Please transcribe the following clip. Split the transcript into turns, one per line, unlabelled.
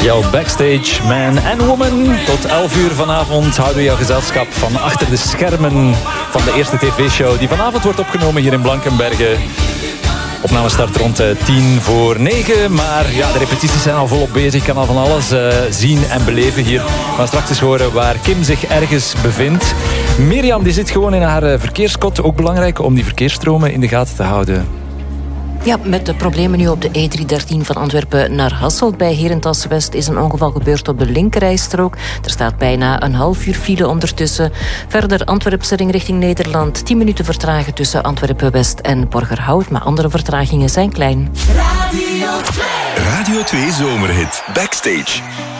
Jouw backstage man en woman. Tot 11 uur vanavond houden we jouw gezelschap van achter de schermen van de eerste tv-show die vanavond wordt opgenomen hier in Blankenberge. Opname start rond 9:10. Maar ja, de repetities zijn al volop bezig. Ik kan al van alles zien en beleven hier. We gaan straks eens horen waar Kim zich ergens bevindt. Mirjam die zit gewoon in haar verkeerskot. Ook belangrijk om die verkeersstromen in de gaten te houden.
Ja, met de problemen nu op de E313 van Antwerpen naar Hasselt. Bij Herentals-West is een ongeval gebeurd op de linkerrijstrook. Er staat bijna een half uur file ondertussen. Verder Antwerpse ring richting Nederland. 10 minuten vertragen tussen Antwerpen-West en Borgerhout. Maar andere vertragingen zijn klein.
Radio 2 Zomerhit Backstage.